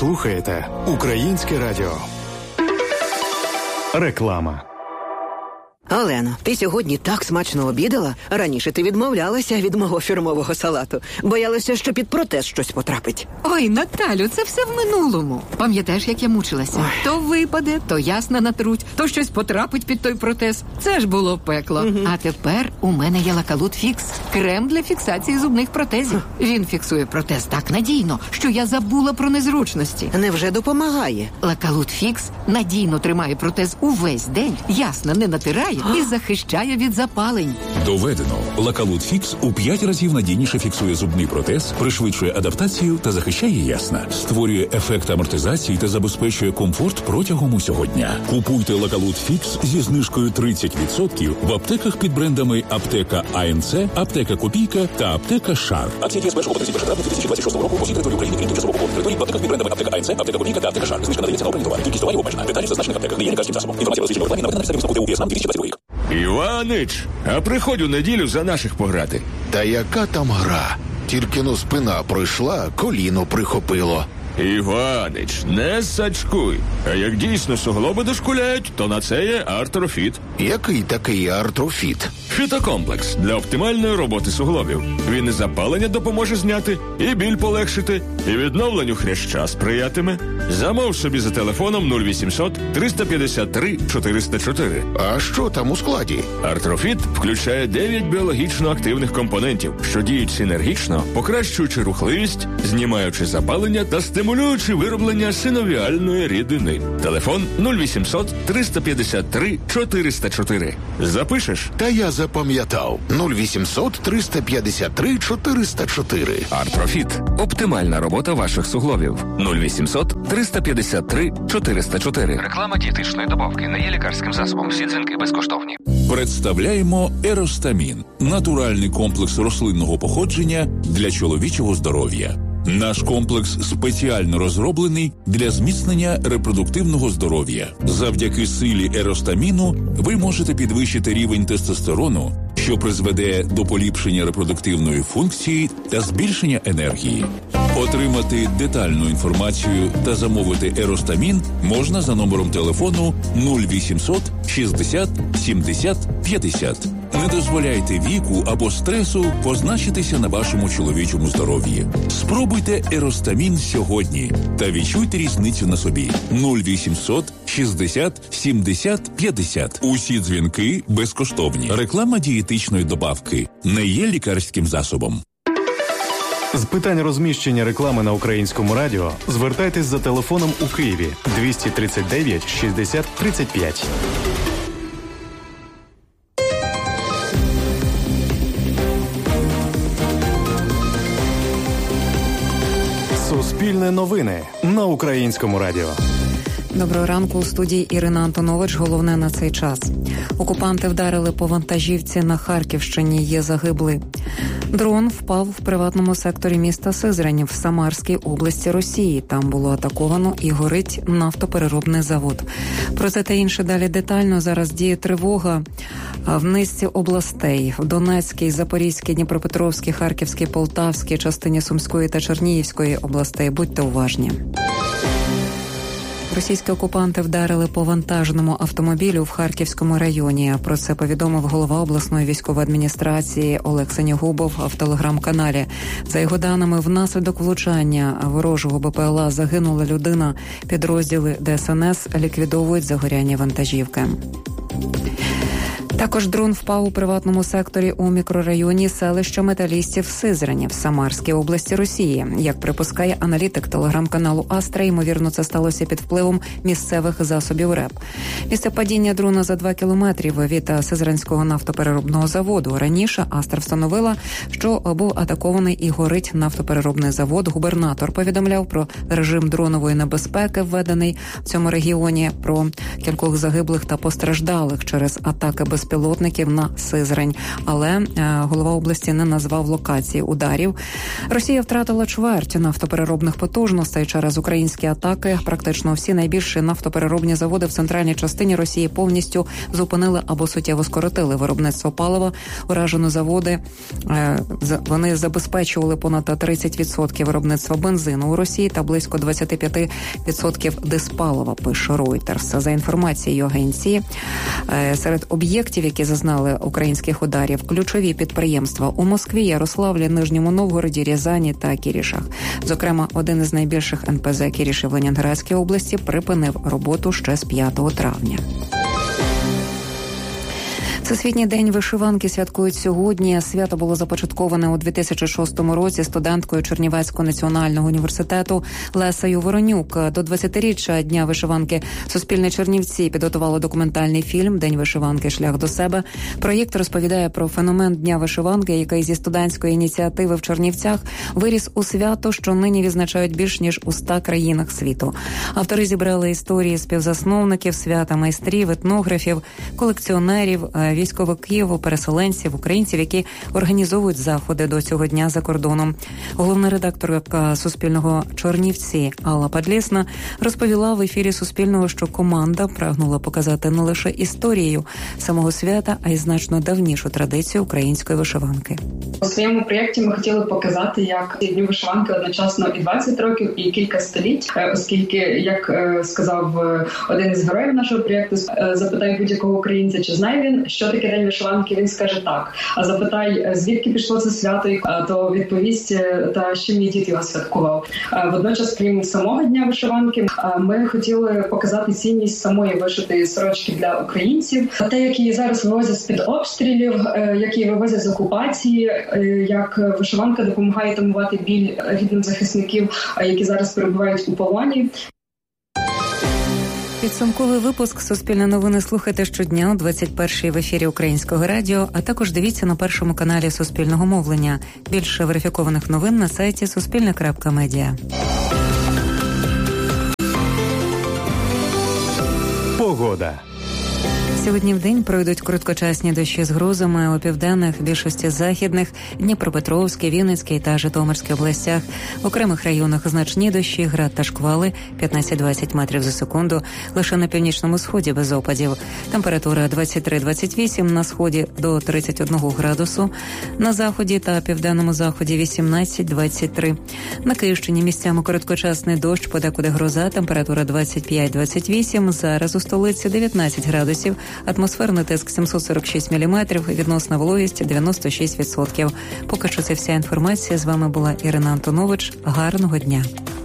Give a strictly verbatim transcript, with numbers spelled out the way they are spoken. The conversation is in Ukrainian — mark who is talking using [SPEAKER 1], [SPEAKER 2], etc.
[SPEAKER 1] слухаєте Українське радіо. Реклама.
[SPEAKER 2] Олено, ти сьогодні так смачно обідала. Раніше ти відмовлялася від мого фірмового салату. Боялася, що під протез щось потрапить.
[SPEAKER 3] Ой, Наталю, це все в минулому. Пам'ятаєш, як я мучилася? Ой. То випаде, то ясно натруть, то щось потрапить під той протез. Це ж було пекло. Угу. А тепер у мене є Лакалут Фікс. Крем для фіксації зубних протезів. Він фіксує протез так надійно, що я забула про незручності.
[SPEAKER 2] Невже допомагає?
[SPEAKER 3] Лакалут Фікс надійно тримає протез увесь день, ясно не натирає і захищає від запалень.
[SPEAKER 4] Доведено. Лакалут Фікс у п'ять разів надійніше фіксує зубний протез, пришвидшує адаптацію та захищає ясна. Створює ефект амортизації та забезпечує комфорт протягом усього дня. Купуйте Лакалут Фікс зі знижкою тридцять відсотків в аптеках під брендами Аптека АНЦ, Аптека Копійка та Аптека Шар. Акція діє з першого по тридцять перше травня дві тисячі двадцять шостого року по всій території України, крім тимчасового побуту території в аптеках під брендами Аптека АНЦ, Аптека Копійка та Аптека Шар. Знижка надається на обрані товари. Кількість товарів обмежена. Деталі в зазначених аптеках. Не є лікарським засобом. Інформація розміщена в рекламі наведена на підставі висновку ТУ ПСНАМ дві тисячі двадцятий рік.
[SPEAKER 5] Іванич, а приходь у неділю за наших пограти.
[SPEAKER 6] Та яка там гра? Тільки но спина пройшла, коліно прихопило.
[SPEAKER 5] Іванич, не сачкуй. А як дійсно суглоби дошкуляють, то на це є Артрофіт.
[SPEAKER 6] Який такий Артрофіт?
[SPEAKER 5] Фітокомплекс для оптимальної роботи суглобів. Він і запалення допоможе зняти, і біль полегшити, і відновленню хряща сприятиме. Замов собі за телефоном нуль вісімсот триста п'ятдесят три чотириста чотири.
[SPEAKER 6] А що там у складі?
[SPEAKER 5] Артрофіт включає дев'ять біологічно активних компонентів, що діють синергічно, покращуючи рухливість, знімаючи запалення та стимулюючи вироблення синовіальної рідини. Телефон нуль вісімсот триста п'ятдесят три чотириста чотири. Запишеш?
[SPEAKER 6] Та я запам'ятав. нуль вісімсот триста п'ятдесят три чотириста чотири.
[SPEAKER 7] Артрофіт. Оптимальна робота ваших суглобів. нуль вісімсот триста п'ятдесят три чотириста чотири. Реклама дієтичної добавки не є лікарським засобом. Всі дзвінки безкоштовні.
[SPEAKER 4] Представляємо Еростамін. Натуральний комплекс рослинного походження для чоловічого здоров'я. Наш комплекс спеціально розроблений для зміцнення репродуктивного здоров'я. Завдяки силі еростаміну ви можете підвищити рівень тестостерону, що призведе до поліпшення репродуктивної функції та збільшення енергії. Отримати детальну інформацію та замовити еростамін можна за номером телефону нуль вісімсот шістдесят сімдесят п'ятдесят. Не дозволяйте віку або стресу позначитися на вашому чоловічому здоров'ї. Спробуйте еростамін сьогодні та відчуйте різницю на собі. нуль вісімсот шістдесят сімдесят п'ятдесят. Усі дзвінки безкоштовні. Реклама дієтичної добавки не є лікарським засобом.
[SPEAKER 1] З питань розміщення реклами на Українському радіо звертайтесь за телефоном у Києві двісті тридцять дев'ять шістдесят тридцять п'ять. Суспільне новини на Українському радіо.
[SPEAKER 8] Доброго ранку, у студії Ірина Антонович. Головне на цей час. Окупанти вдарили по вантажівці на Харківщині. Є загиблий. Дрон впав в приватному секторі міста Сизрань в Самарській області Росії. Там було атаковано і горить нафтопереробний завод. Про це та інше далі детально. Зараз діє тривога в низці областей. В Донецькій, Запорізькій, Дніпропетровській, Харківській, Полтавській, частині Сумської та Чернігівської областей. Будьте уважні. Російські окупанти вдарили по вантажному автомобілю в Харківському районі. Про це повідомив голова обласної військової адміністрації Олег Синігубов в телеграм-каналі. За його даними, внаслідок влучання ворожого БПЛА загинула людина. Підрозділи ДСНС ліквідовують загоряння вантажівки. Також дрон впав у приватному секторі у мікрорайоні селища Металістів Сизрані в Самарській області Росії. Як припускає аналітик телеграм-каналу Астра, ймовірно, це сталося під впливом місцевих засобів РЕП. Місце падіння дрона за два кілометри від Сизранського нафтопереробного заводу. Раніше Астра встановила, що був атакований і горить нафтопереробний завод. Губернатор повідомляв про режим дронової небезпеки, введений в цьому регіоні, про кількох загиблих та постраждалих через атаки безпілотників безпілотників на Сизрань. Але голова області не назвав локації ударів. Росія втратила чверть нафтопереробних потужностей через українські атаки. Практично всі найбільші нафтопереробні заводи в центральній частині Росії повністю зупинили або суттєво скоротили виробництво палива. Уражені заводи, вони забезпечували понад тридцять відсотків виробництва бензину у Росії та близько двадцять п'ять відсотків диспалива, пише Reuters. За інформацією агенції, серед об'єктів, які зазнали українських ударів, ключові підприємства у Москві, Ярославлі, Нижньому Новгороді, Рязані та Кірішах. Зокрема, один із найбільших ен пе зе Кіріші в Ленінградській області припинив роботу ще з п'ятого травня. Всесвітній день вишиванки святкують сьогодні. Свято було започатковане у дві тисячі шостому році студенткою Чернівецького національного університету Лесею Воронюк. До двадцятиріччя Дня вишиванки Суспільне Чернівці підготувало документальний фільм «День вишиванки. Шлях до себе». Проєкт розповідає про феномен Дня вишиванки, який зі студентської ініціативи в Чернівцях виріс у свято, що нині відзначають більш ніж у ста країнах світу. Автори зібрали історії співзасновників свята, майстрів, етнографів, колекціонерів, військовиків, переселенців, українців, які організовують заходи до цього дня за кордоном. Головна редакторка Суспільного Чернівці Алла Падлісна розповіла в ефірі Суспільного, що команда прагнула показати не лише історію самого свята, а й значно давнішу традицію української вишиванки.
[SPEAKER 9] У своєму проєкті ми хотіли показати, як Дню вишиванки одночасно і двадцять років, і кілька століть, оскільки, як сказав один із героїв нашого проєкту, запитай будь-якого українця, чи знає він, що таке День вишиванки, він скаже так. А запитай, звідки пішло це свято, то відповість, та що мій дід його святкував. Водночас, крім самого Дня вишиванки, ми хотіли показати цінність самої вишитої сорочки для українців. Те, як її зараз вивозять з-під обстрілів, як її вивозять з окупації, як вишиванка допомагає тамувати біль рідним захисників, які зараз перебувають у полоні.
[SPEAKER 8] Підсумковий випуск «Суспільне новини» слухайте щодня о двадцять першій в ефірі Українського радіо, а також дивіться на першому каналі Суспільного мовлення. Більше верифікованих новин на сайті суспільне крапка медіа.
[SPEAKER 1] Погода.
[SPEAKER 8] Сьогодні вдень пройдуть короткочасні дощі з грозами у південних, більшості західних, Дніпропетровській, Вінницькій та Житомирській областях. В окремих районах значні дощі, град та шквали п'ятнадцять-двадцять метрів за секунду. Лише на північному сході без опадів. Температура двадцять три - двадцять вісім, на сході до тридцять один градусу, на заході та південному заході вісімнадцять - двадцять три. На Київщині місцями короткочасний дощ, подекуди гроза, температура двадцять п'ять - двадцять вісім, зараз у столиці дев'ятнадцять градусів. Атмосферний тиск сімсот сорок шість міліметрів, відносна вологість дев'яносто шість відсотків. Поки що це вся інформація. З вами була Ірина Антонович. Гарного дня.